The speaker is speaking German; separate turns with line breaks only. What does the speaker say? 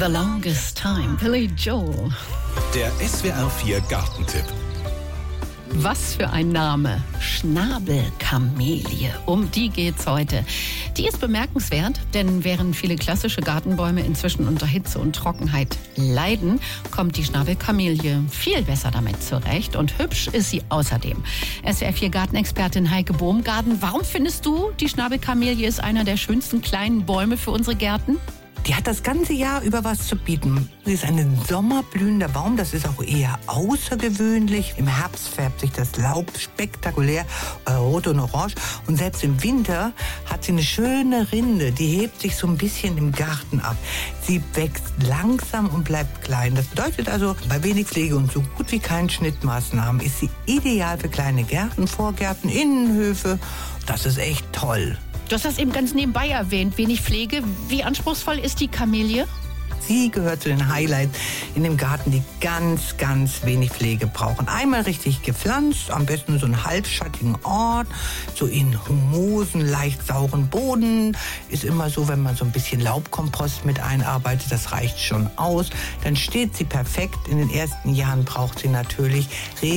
The Longest Time, Billy Joel.
Der SWR 4 Gartentipp.
Was für ein Name. Schnabelkamelie. Um die geht's heute. Die ist bemerkenswert, denn während viele klassische Gartenbäume inzwischen unter Hitze und Trockenheit leiden, kommt die Schnabelkamelie viel besser damit zurecht. Und hübsch ist sie außerdem. SWR 4 Gartenexpertin Heike Bohmgarten. Warum findest du, die Schnabelkamelie ist einer der schönsten kleinen Bäume für unsere Gärten?
Die hat das ganze Jahr über was zu bieten. Sie ist ein sommerblühender Baum, das ist auch eher außergewöhnlich. Im Herbst färbt sich das Laub spektakulär rot und orange. Und selbst im Winter hat sie eine schöne Rinde, die hebt sich so ein bisschen im Garten ab. Sie wächst langsam und bleibt klein. Das bedeutet also, bei wenig Pflege und so gut wie keinen Schnittmaßnahmen ist sie ideal für kleine Gärten, Vorgärten, Innenhöfe. Das ist echt toll.
Du hast das eben ganz nebenbei erwähnt, wenig Pflege. Wie anspruchsvoll ist die Kamelie?
Sie gehört zu den Highlights in dem Garten, die ganz, ganz wenig Pflege brauchen. Einmal richtig gepflanzt, am besten so einen halbschattigen Ort, so in humosen, leicht sauren Boden. Ist immer so, wenn man so ein bisschen Laubkompost mit einarbeitet, das reicht schon aus. Dann steht sie perfekt. In den ersten Jahren braucht sie natürlich